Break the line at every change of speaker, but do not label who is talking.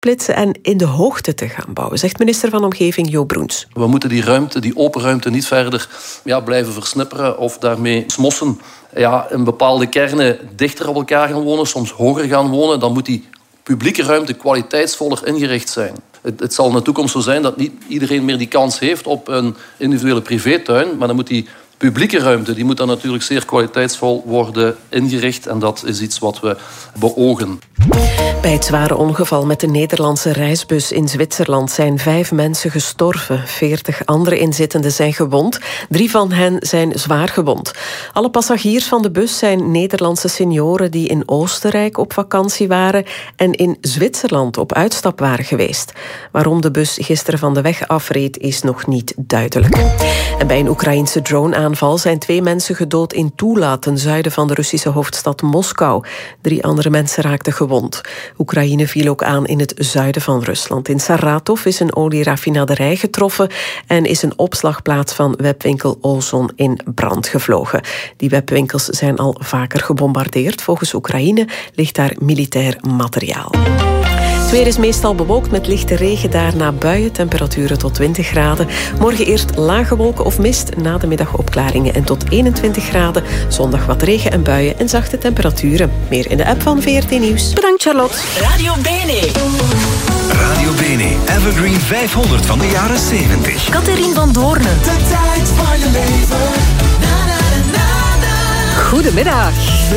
afsplitsen en in de hoogte te gaan bouwen, zegt minister van Omgeving Jo Broens.
We moeten die ruimte, die open ruimte, niet verder blijven versnipperen of daarmee smossen. In bepaalde kernen dichter op elkaar gaan wonen, soms hoger gaan wonen. Dan moet die publieke ruimte kwaliteitsvoller ingericht zijn. Het zal in de toekomst zo zijn dat niet iedereen meer die kans heeft op een individuele privétuin, maar dan moet die publieke ruimte, die moet dan natuurlijk zeer kwaliteitsvol worden ingericht. En dat is iets wat we beogen.
Bij het zware ongeval met de Nederlandse reisbus in Zwitserland zijn 5 mensen gestorven. 40 andere inzittenden zijn gewond. 3 van hen zijn zwaar gewond. Alle passagiers van de bus zijn Nederlandse senioren die in Oostenrijk op vakantie waren en in Zwitserland op uitstap waren geweest. Waarom de bus gisteren van de weg afreed is nog niet duidelijk. En bij een Oekraïense drone-aanval zijn 2 mensen gedood in Tula, ten zuiden van de Russische hoofdstad Moskou. 3 andere mensen raakten gewond. Oekraïne viel ook aan in het zuiden van Rusland. In Saratov is een olieraffinaderij getroffen en is een opslagplaats van webwinkel Ozon in brand gevlogen. Die webwinkels zijn al vaker gebombardeerd. Volgens Oekraïne ligt daar militair materiaal. Het weer is meestal bewolkt met lichte regen, daarna buien, temperaturen tot 20 graden. Morgen eerst lage wolken of mist, na de middag opklaringen en tot 21 graden. Zondag wat regen en buien en zachte temperaturen. Meer in de app van VRT Nieuws. Bedankt Charlotte.
Radio Bene.
Radio Bene, Evergreen 500 van de jaren 70.
Catherine van Doornen.
De tijd van je leven.
Goedemiddag.